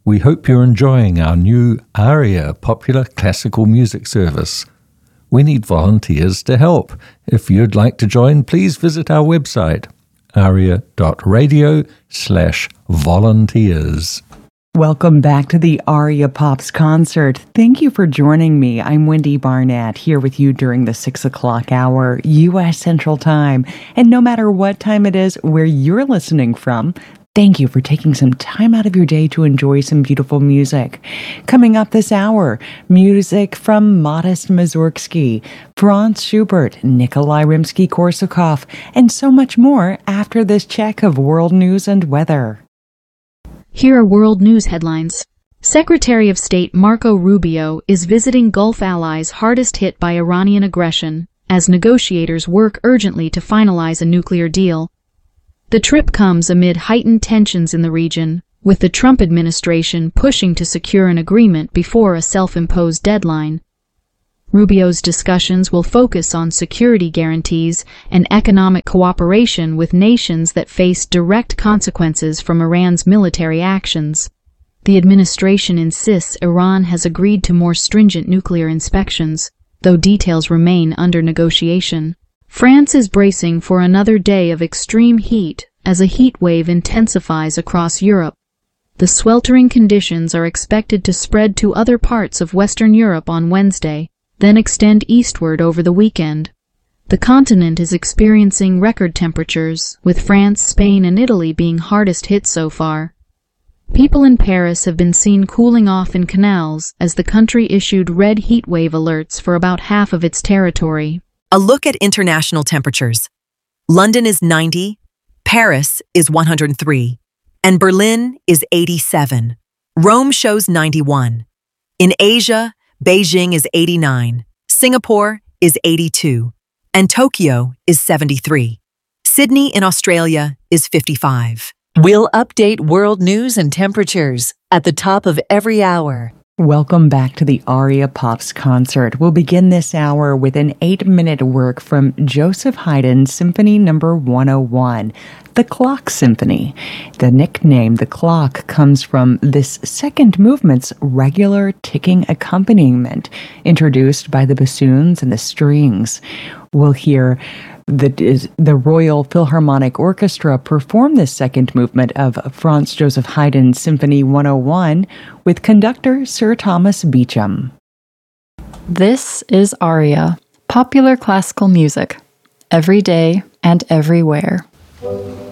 We hope you're enjoying our new ARIA popular classical music service. We need volunteers to help. If you'd like to join, please visit our website, aria.radio/volunteers. Welcome back to the Aria Pops concert. Thank you for joining me. I'm Wendy Barnett, here with you during the 6 o'clock hour, U.S. Central Time. And no matter what time it is where you're listening from, thank you for taking some time out of your day to enjoy some beautiful music. Coming up this hour, music from Modest Mussorgsky, Franz Schubert, Nikolai Rimsky-Korsakov, and so much more after this check of world news and weather. Here are world news headlines. Secretary of State Marco Rubio is visiting Gulf allies hardest hit by Iranian aggression as negotiators work urgently to finalize a nuclear deal. The trip comes amid heightened tensions in the region, with the Trump administration pushing to secure an agreement before a self-imposed deadline. Rubio's discussions will focus on security guarantees and economic cooperation with nations that face direct consequences from Iran's military actions. The administration insists Iran has agreed to more stringent nuclear inspections, though details remain under negotiation. France is bracing for another day of extreme heat as a heat wave intensifies across Europe. The sweltering conditions are expected to spread to other parts of Western Europe on Wednesday, then extend eastward over the weekend. The continent is experiencing record temperatures, with France, Spain, and Italy being hardest hit so far. People in Paris have been seen cooling off in canals as the country issued red heat wave alerts for about half of its territory. A look at international temperatures. London is 90, Paris is 103, and Berlin is 87. Rome shows 91. In Asia, Beijing is 89, Singapore is 82, and Tokyo is 73. Sydney in Australia is 55. We'll update world news and temperatures at the top of every hour. Welcome back to the Aria Pops concert. We'll begin this hour with an 8-minute work from Joseph Haydn's Symphony No. 101, The Clock Symphony. The nickname, the clock, comes from this second movement's regular ticking accompaniment, introduced by the bassoons and the strings. We'll hear the Royal Philharmonic Orchestra perform this second movement of Franz Joseph Haydn's Symphony 101 with conductor Sir Thomas Beecham. This is Aria, popular classical music, every day and everywhere.